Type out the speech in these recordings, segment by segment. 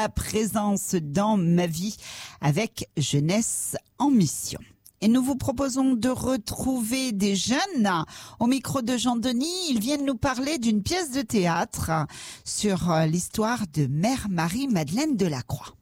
La présence dans ma vie avec Jeunesse en mission. Et nous vous proposons de retrouver des jeunes au micro de Jean Denis. Ils viennent nous parler d'une pièce de théâtre sur l'histoire de Mère Marie-Madeleine de la Croix.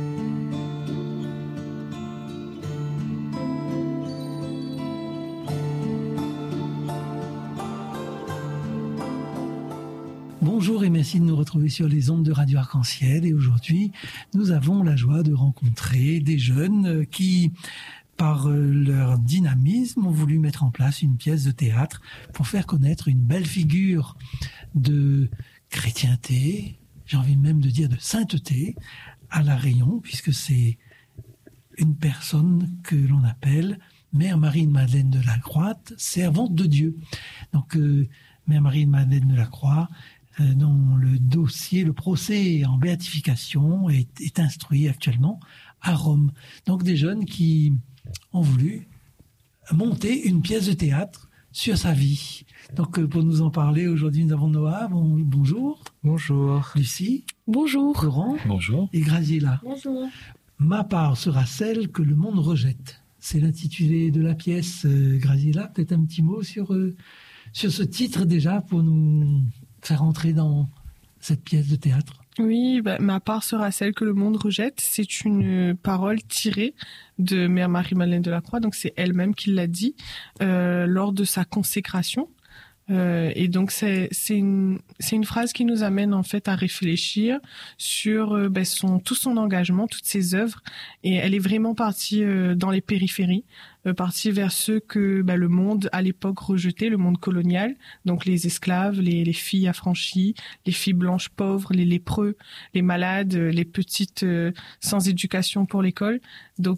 Bonjour et merci de nous retrouver sur les ondes de Radio Arc-en-Ciel. Et aujourd'hui, nous avons la joie de rencontrer des jeunes qui, par leur dynamisme, ont voulu mettre en place une pièce de théâtre pour faire connaître une belle figure de chrétienté, j'ai envie même de dire de sainteté, à La Rayon, puisque c'est une personne que l'on appelle Mère Marie-Madeleine de la Croix, servante de Dieu. Donc, Mère Marie-Madeleine de la Croix, dont le dossier, le procès en béatification est instruit actuellement à Rome. Donc des jeunes qui ont voulu monter une pièce de théâtre sur sa vie. Donc pour nous en parler, aujourd'hui nous avons Noah, bonjour. Bonjour. Lucie. Bonjour. Laurent. Bonjour. Et Graziella. Bonjour. Ma part sera celle que le monde rejette. C'est l'intitulé de la pièce. Graziella, peut-être un petit mot sur ce titre déjà pour nous faire entrer dans cette pièce de théâtre. Oui, ma part sera celle que le monde rejette. C'est une parole tirée de Mère Marie-Madeleine de la Croix, donc c'est elle-même qui l'a dit lors de sa consécration. Et donc c'est une phrase qui nous amène en fait à réfléchir sur tout son engagement, toutes ses œuvres, et elle est vraiment partie dans les périphéries, partie vers ceux que le monde à l'époque rejetait, le monde colonial, donc les esclaves, les filles affranchies, les filles blanches pauvres, les lépreux, les malades, les petites sans éducation pour l'école. Donc